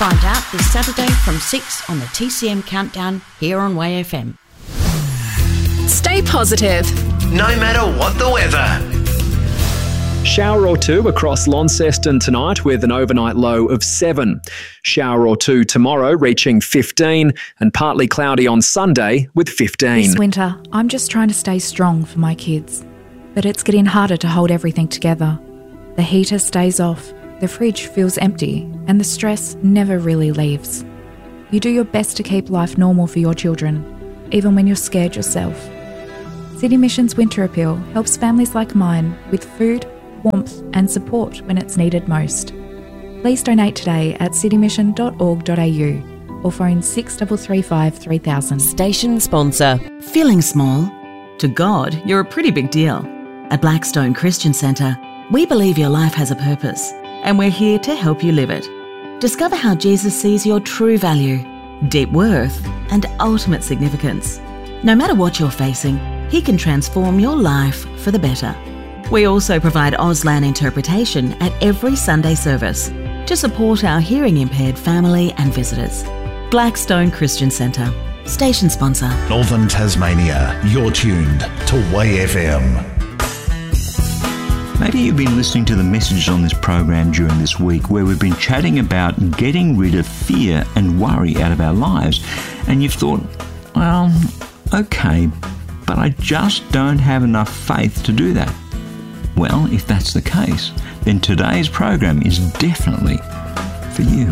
Find out this Saturday from 6 on the TCM Countdown here on WayFM. Stay positive, no matter what the weather. Shower or two across Launceston tonight with an overnight low of 7. Shower or two tomorrow reaching 15 and partly cloudy on Sunday with 15. This winter, I'm just trying to stay strong for my kids. But it's getting harder to hold everything together. The heater stays off, the fridge feels empty, and the stress never really leaves. You do your best to keep life normal for your children, even when you're scared yourself. City Mission's Winter Appeal helps families like mine with food, warmth and support when it's needed most. Please donate today at citymission.org.au or phone 6335 3000. Station sponsor. Feeling small? To God, you're a pretty big deal. At Blackstone Christian Centre, we believe your life has a purpose, and we're here to help you live it. Discover how Jesus sees your true value, deep worth, and ultimate significance. No matter what you're facing, He can transform your life for the better. We also provide Auslan interpretation at every Sunday service to support our hearing impaired family and visitors. Blackstone Christian Centre, station sponsor. Northern Tasmania, you're tuned to WayFM. Maybe you've been listening to the messages on this program during this week where we've been chatting about getting rid of fear and worry out of our lives, and you've thought, well, okay, but I just don't have enough faith to do that. Well, if that's the case, then today's program is definitely for you.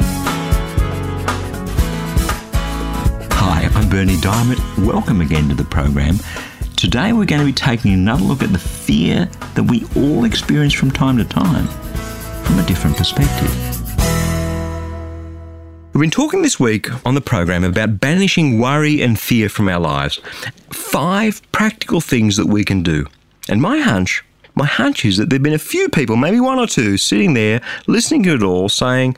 Hi, I'm Bernie Diamond. Welcome again to the program. Today we're going to be taking another look at the fear that we all experience from time to time from a different perspective. We've been talking this week on the program about banishing worry and fear from our lives. 5 practical things that we can do. And my hunch is that there've been a few people, maybe 1 or 2, sitting there listening to it all saying,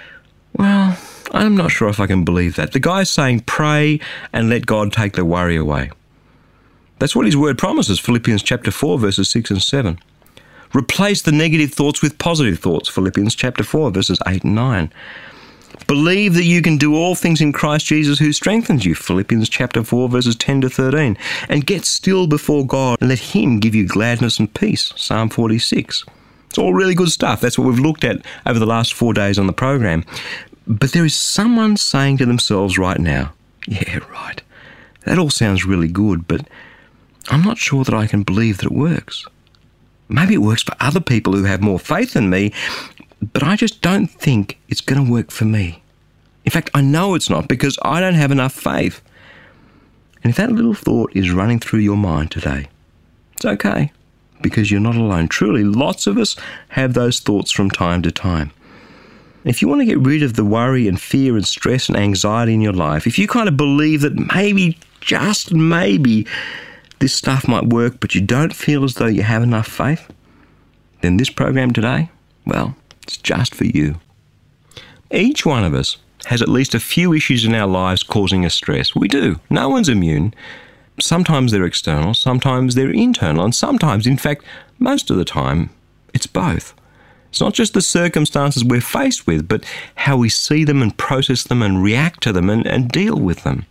well, I'm not sure if I can believe that. The guy's saying pray and let God take the worry away. That's what his word promises, Philippians chapter 4, verses 6 and 7. Replace the negative thoughts with positive thoughts, Philippians chapter 4, verses 8 and 9. Believe that you can do all things in Christ Jesus who strengthens you, Philippians chapter 4, verses 10 to 13. And get still before God and let Him give you gladness and peace, Psalm 46. It's all really good stuff. That's what we've looked at over the last 4 days on the program. But there is someone saying to themselves right now, yeah, right, that all sounds really good, but I'm not sure that I can believe that it works. Maybe it works for other people who have more faith than me, but I just don't think it's going to work for me. In fact, I know it's not because I don't have enough faith. And if that little thought is running through your mind today, it's okay because you're not alone. Truly, lots of us have those thoughts from time to time. If you want to get rid of the worry and fear and stress and anxiety in your life, if you kind of believe that maybe, just maybe, this stuff might work, but you don't feel as though you have enough faith, then this program today, well, it's just for you. Each one of us has at least a few issues in our lives causing us stress. We do. No one's immune. Sometimes they're external, sometimes they're internal, and sometimes, in fact, most of the time, it's both. It's not just the circumstances we're faced with, but how we see them and process them and react to them and deal with them.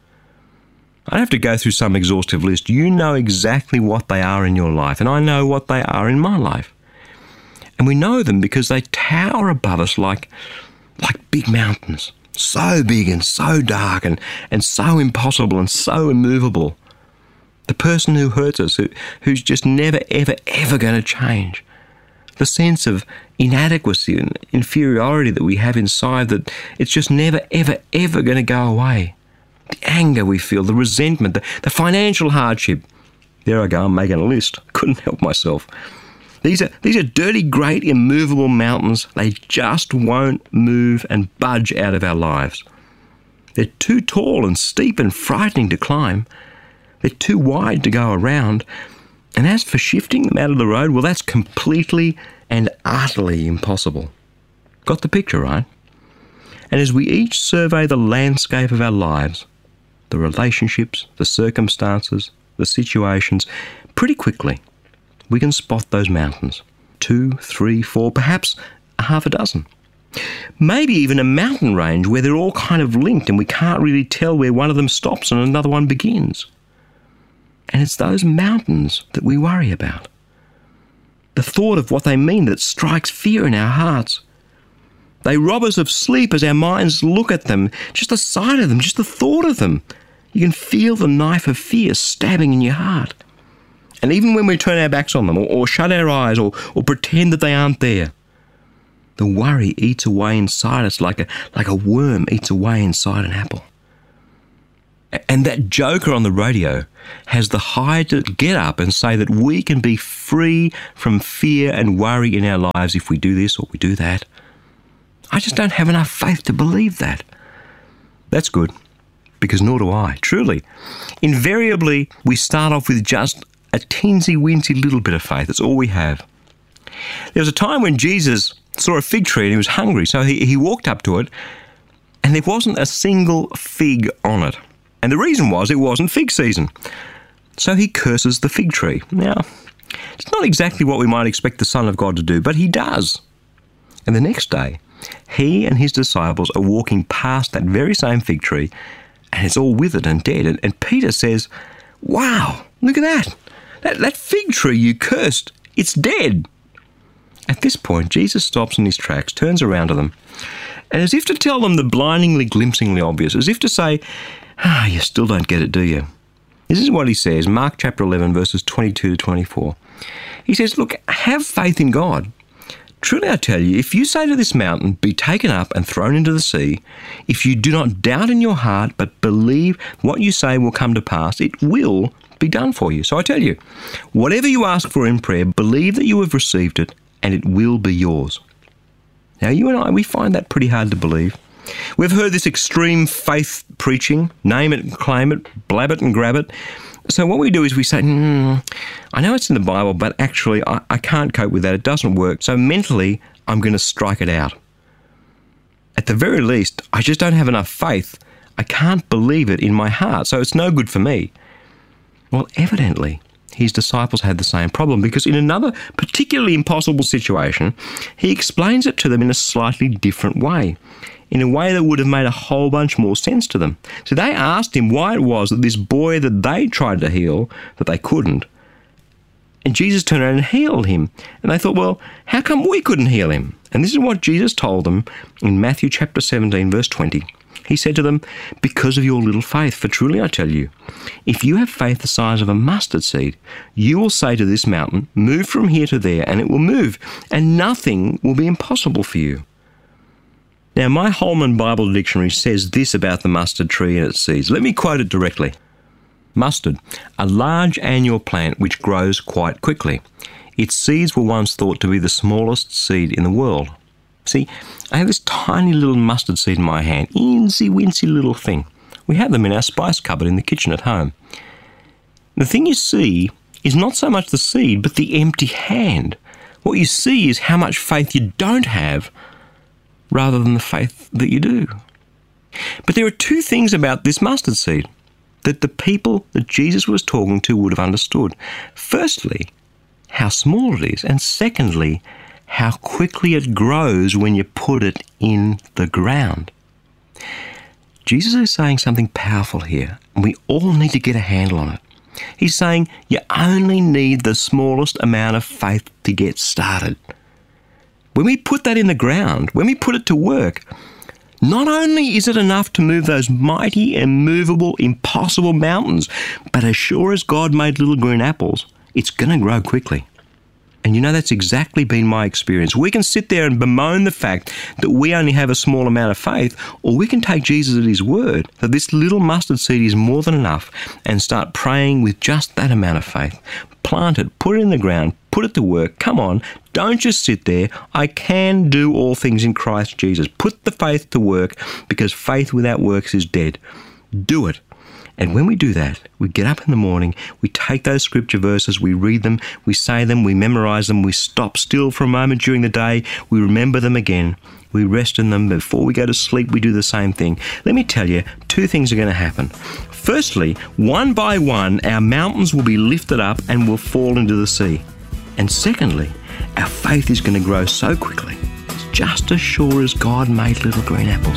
I don't have to go through some exhaustive list. You know exactly what they are in your life, and I know what they are in my life. And we know them because they tower above us like big mountains. So big and so dark and so impossible and so immovable. The person who hurts us, who's just never, ever, ever going to change. The sense of inadequacy and inferiority that we have inside, that it's just never, ever, ever going to go away. The anger we feel, the resentment, the financial hardship. There I go, I'm making a list. Couldn't help myself. These are dirty, great, immovable mountains. They just won't move and budge out of our lives. They're too tall and steep and frightening to climb. They're too wide to go around. And as for shifting them out of the road, well, that's completely and utterly impossible. Got the picture, right? And as we each survey the landscape of our lives, the relationships, the circumstances, the situations, pretty quickly, we can spot those mountains. 2, 3, 4, perhaps a half a dozen. Maybe even a mountain range where they're all kind of linked and we can't really tell where one of them stops and another one begins. And it's those mountains that we worry about. The thought of what they mean that strikes fear in our hearts. They rob us of sleep as our minds look at them. Just the sight of them, just the thought of them. You can feel the knife of fear stabbing in your heart. And even when we turn our backs on them or shut our eyes or pretend that they aren't there, the worry eats away inside us like a worm eats away inside an apple. And that joker on the radio has the hide to get up and say that we can be free from fear and worry in our lives if we do this or we do that. I just don't have enough faith to believe that. That's good, because nor do I, truly. Invariably, we start off with just a teensy-weensy little bit of faith. That's all we have. There was a time when Jesus saw a fig tree and he was hungry, so he walked up to it and there wasn't a single fig on it. And the reason was it wasn't fig season. So he curses the fig tree. Now, it's not exactly what we might expect the Son of God to do, but he does. And the next day, he and his disciples are walking past that very same fig tree and it's all withered and dead. And Peter says, "Wow, look at that. That fig tree you cursed, it's dead." At this point, Jesus stops in his tracks, turns around to them, and as if to tell them the blindingly, glimpsingly obvious, as if to say, you still don't get it, do you? This is what he says, Mark chapter 11, verses 22 to 24. He says, "Look, have faith in God. Truly I tell you, if you say to this mountain, be taken up and thrown into the sea, if you do not doubt in your heart, but believe what you say will come to pass, it will be done for you." So I tell you, whatever you ask for in prayer, believe that you have received it, and it will be yours. Now, you and I, we find that pretty hard to believe. We've heard this extreme faith preaching, name it and claim it, blab it and grab it. So what we do is we say, I know it's in the Bible, but actually I can't cope with that. It doesn't work. So mentally, I'm going to strike it out. At the very least, I just don't have enough faith. I can't believe it in my heart, so it's no good for me. Well, evidently, his disciples had the same problem, because in another particularly impossible situation, he explains it to them in a slightly different way, in a way that would have made a whole bunch more sense to them. So they asked him why it was that this boy that they tried to heal, that they couldn't, and Jesus turned around and healed him. And they thought, well, how come we couldn't heal him? And this is what Jesus told them in Matthew chapter 17, verse 20. He said to them, "Because of your little faith, for truly I tell you, if you have faith the size of a mustard seed, you will say to this mountain, move from here to there, and it will move, and nothing will be impossible for you." Now, my Holman Bible Dictionary says this about the mustard tree and its seeds. Let me quote it directly. Mustard, a large annual plant which grows quite quickly. Its seeds were once thought to be the smallest seed in the world. See, I have this tiny little mustard seed in my hand, insy-wincy little thing. We have them in our spice cupboard in the kitchen at home. The thing you see is not so much the seed, but the empty hand. What you see is how much faith you don't have, rather than the faith that you do. But there are two things about this mustard seed that the people that Jesus was talking to would have understood. Firstly, how small it is, and secondly, how quickly it grows when you put it in the ground. Jesus is saying something powerful here, and we all need to get a handle on it. He's saying you only need the smallest amount of faith to get started. When we put that in the ground, when we put it to work, not only is it enough to move those mighty, immovable, impossible mountains, but as sure as God made little green apples, it's going to grow quickly. And you know, that's exactly been my experience. We can sit there and bemoan the fact that we only have a small amount of faith, or we can take Jesus at his word that this little mustard seed is more than enough and start praying with just that amount of faith. Plant it, put it in the ground, put it to work. Come on, don't just sit there. I can do all things in Christ Jesus. Put the faith to work, because faith without works is dead. Do it. And when we do that, we get up in the morning, we take those scripture verses, we read them, we say them, we memorize them, we stop still for a moment during the day, we remember them again, we rest in them. Before we go to sleep, we do the same thing. Let me tell you, two things are going to happen. Firstly, one by one, our mountains will be lifted up and will fall into the sea. And secondly, our faith is going to grow so quickly, it's just as sure as God made little green apples.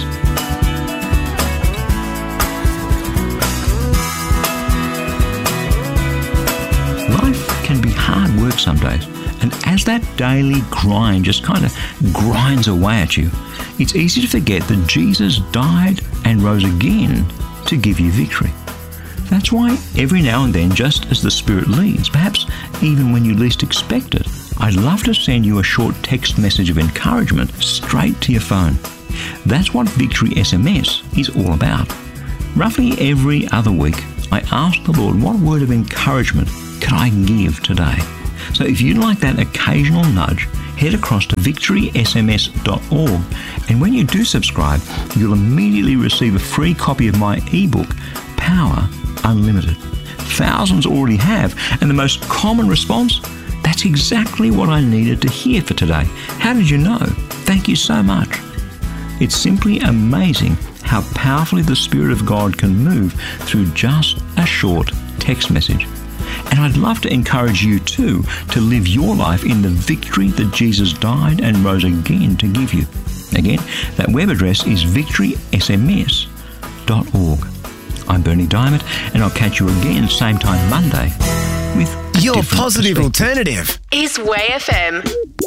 Life can be hard work some days, and as that daily grind just kind of grinds away at you, it's easy to forget that Jesus died and rose again to give you victory. That's why every now and then, just as the Spirit leads, perhaps even when you least expect it, I'd love to send you a short text message of encouragement straight to your phone. That's what Victory SMS is all about. Roughly every other week, I ask the Lord, what word of encouragement can I give today? So if you'd like that occasional nudge, head across to victorysms.org, and when you do subscribe, you'll immediately receive a free copy of my ebook, Power Unlimited. Thousands already have, and the most common response, that's exactly what I needed to hear for today. How did you know? Thank you so much. It's simply amazing how powerfully the Spirit of God can move through just a short text message. And I'd love to encourage you too to live your life in the victory that Jesus died and rose again to give you. Again, that web address is victorysms.org. I'm Bernie Diamond, and I'll catch you again same time Monday with your positive alternative is Way FM.